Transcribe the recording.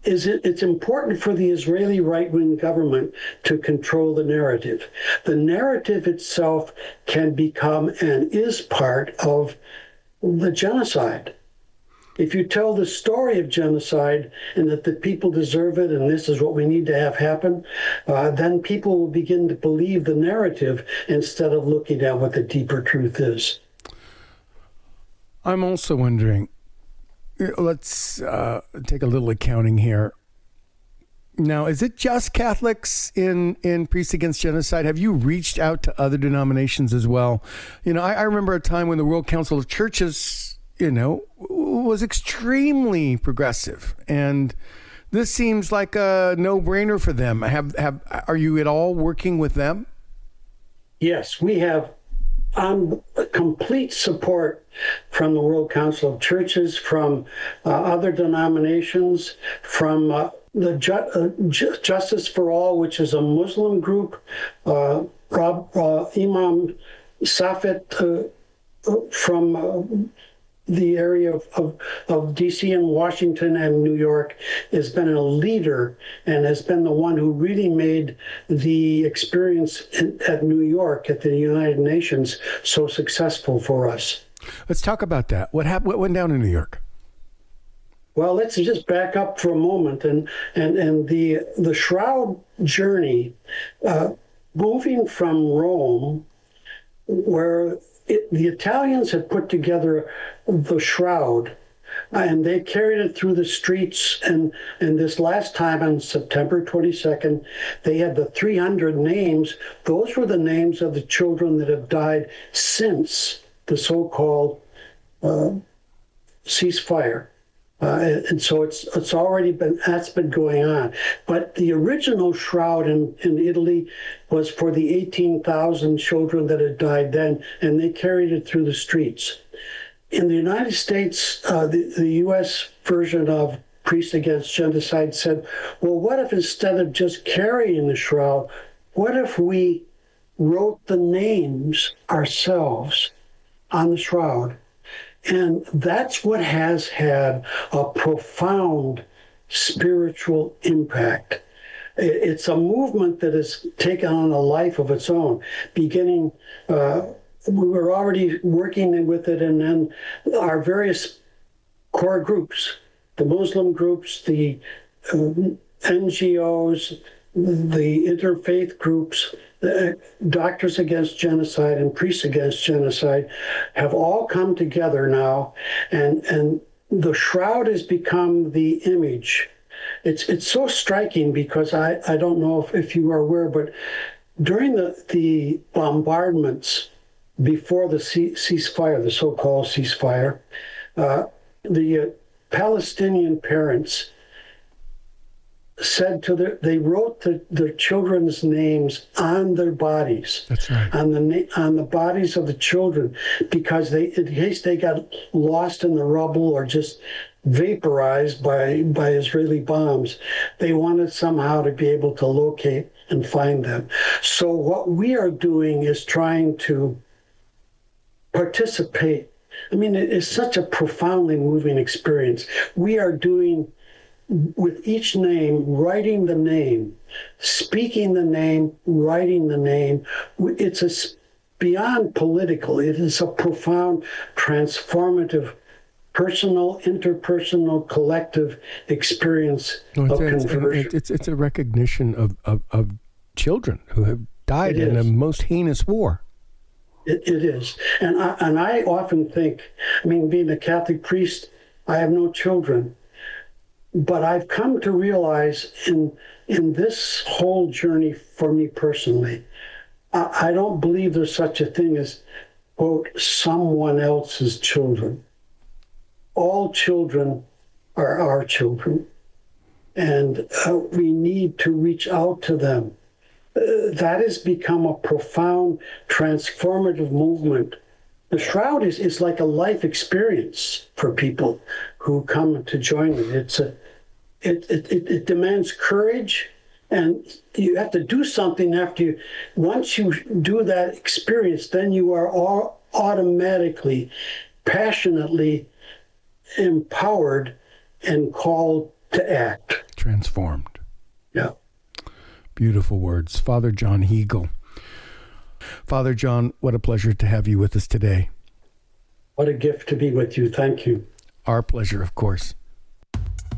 it's important for the Israeli right-wing government to control the narrative. The narrative itself can become and is part of the genocide. If you tell the story of genocide and that the people deserve it and this is what we need to have happen, then people will begin to believe the narrative instead of looking at what the deeper truth is. I'm also wondering, let's take a little accounting here. Now, is it just Catholics in Priests Against Genocide? Have you reached out to other denominations as well? I remember a time when the World Council of Churches, was extremely progressive, and this seems like a no-brainer for them. Are you at all working with them? Yes, we have complete support from the World Council of Churches, from other denominations, from the Justice for All, which is a Muslim group, Imam Safet from the area of D.C. and Washington and New York has been a leader and has been the one who really made the experience at New York at the United Nations so successful for us. Let's talk about that. What happened? What went down in New York? Well, let's just back up for a moment and the Shroud journey, moving from Rome, where the Italians had put together the Shroud, and they carried it through the streets. And this last time on September 22nd, they had the 300 names. Those were the names of the children that have died since the so-called ceasefire. And so it's already that's been going on. But the original Shroud in Italy was for the 18,000 children that had died then, and they carried it through the streets. In the United States, the U.S. version of Priests Against Genocide said, well, what if instead of just carrying the Shroud, what if we wrote the names ourselves on the Shroud? And that's what has had a profound spiritual impact. It's a movement that has taken on a life of its own. Beginning, we were already working with it, and then our various core groups, the Muslim groups, the NGOs, the interfaith groups, Doctors Against Genocide and Priests Against Genocide have all come together now, and the Shroud has become the image. It's so striking because I don't know if you are aware, but during the bombardments before the ceasefire, the so-called ceasefire, the Palestinian parents said they wrote their children's names on their bodies. That's right. On the bodies of the children, because in case they got lost in the rubble or just vaporized by Israeli bombs, they wanted somehow to be able to locate and find them. So what we are doing is trying to participate. I mean, it is such a profoundly moving experience. We are doing, with each name, writing the name, speaking the name, writing the name. It's beyond political. It is a profound, transformative, personal, interpersonal, collective experience of conversion. It's a recognition of children who have died in a most heinous war. It is. And I often think, being a Catholic priest, I have no children. But I've come to realize in this whole journey for me personally, I don't believe there's such a thing as, quote, someone else's children. All children are our children, and we need to reach out to them. That has become a profound, transformative movement. The Shroud is like a life experience for people who come to join it. It demands courage, and you have to do something once you do that experience, then you are all automatically, passionately empowered and called to act. transformed. Yeah. Beautiful words. Father John Hegel. Father John, what a pleasure to have you with us today. What a gift to be with you. Thank you. Our pleasure, of course.